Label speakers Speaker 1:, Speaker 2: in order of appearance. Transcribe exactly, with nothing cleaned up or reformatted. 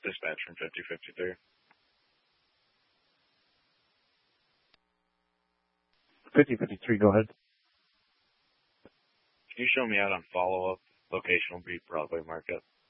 Speaker 1: Dispatch from fifty fifty-three.
Speaker 2: fifty fifty-three, go ahead.
Speaker 1: Can you show me out on follow-up? Location will be Broadway Market.